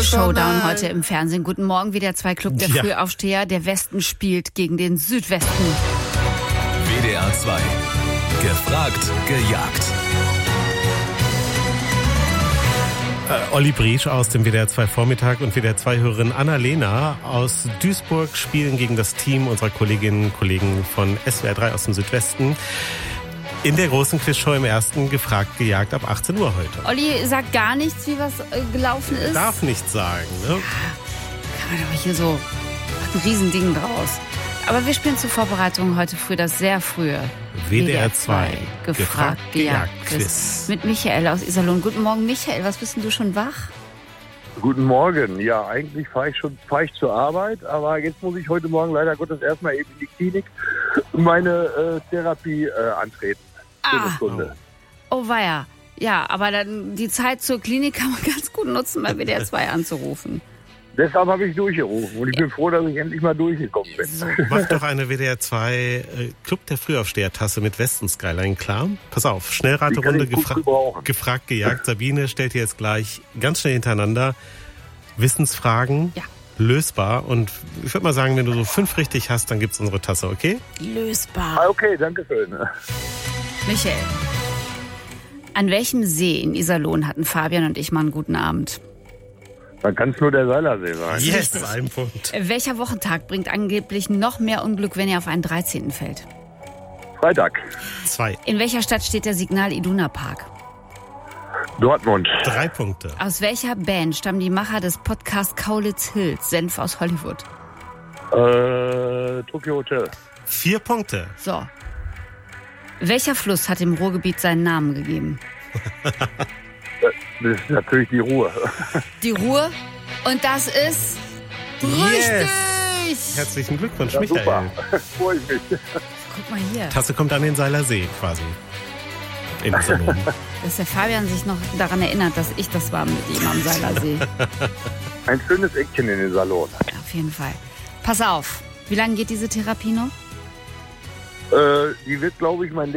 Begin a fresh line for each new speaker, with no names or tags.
Showdown heute im Fernsehen. Guten Morgen, WDR 2 Club der Frühaufsteher. Der Westen spielt gegen den Südwesten.
WDR 2. Gefragt, gejagt.
Olli Briesch aus dem WDR 2 Vormittag und WDR 2 Hörerin Annalena aus Duisburg spielen gegen das Team unserer Kolleginnen und Kollegen von SWR 3 aus dem Südwesten. In der großen Quizshow im ersten Gefragt, gejagt ab 18 Uhr heute.
Olli sagt gar nichts, wie was gelaufen ist.
Darf nichts sagen, ne?
Kann man doch hier so macht ein Riesending draus. Aber wir spielen zur Vorbereitung heute früh das sehr frühe
WDR 2
Gefragt, gejagt Quiz mit Michael aus Iserlohn. Guten Morgen, Michael. Was bist denn du schon wach?
Guten Morgen. Ja, eigentlich fahre ich zur Arbeit, aber jetzt muss ich heute Morgen leider Gottes erstmal eben in die Klinik und meine Therapie antreten. Eine Stunde.
Oh weia. Ja, aber dann die Zeit zur Klinik kann man ganz gut nutzen, bei WDR 2 anzurufen.
Deshalb habe ich durchgerufen und ich bin froh, dass ich endlich mal durchgekommen bin.
So.
Mach doch eine WDR 2 Club der Frühaufsteher-Tasse mit Westen-Skyline klar. Pass auf, Schnellraterunde, gefragt, gejagt. Sabine stellt dir jetzt gleich ganz schnell hintereinander Wissensfragen, lösbar. Und ich würde mal sagen, wenn du so 5 richtig hast, dann gibt's unsere Tasse, okay?
Lösbar.
Okay, danke schön.
Michael, an welchem See in Iserlohn hatten Fabian und ich mal einen guten Abend?
Dann kann es nur der Seilersee sein.
Yes, ein Punkt.
Welcher Wochentag bringt angeblich noch mehr Unglück, wenn er auf einen 13. fällt?
Freitag.
2.
In welcher Stadt steht der Signal Iduna Park?
Dortmund.
3 Punkte.
Aus welcher Band stammen die Macher des Podcasts Kaulitz Hills, Senf aus Hollywood?
Tokyo Hotel.
4 Punkte.
So. Welcher Fluss hat dem Ruhrgebiet seinen Namen gegeben?
Das ist natürlich die Ruhr.
Die Ruhr. Und das ist richtig.
Herzlichen Glückwunsch,
Ja,
Michael.
super. Freue ich mich.
Guck mal hier.
Tasse kommt an den Seilersee quasi. In Iserlohn.
Dass der Fabian sich noch daran erinnert, dass ich das war mit ihm am Seilersee.
Ein schönes Eckchen in den Salon.
Ja, auf jeden Fall. Pass auf. Wie lange geht diese Therapie noch?
Die wird, glaube ich, mein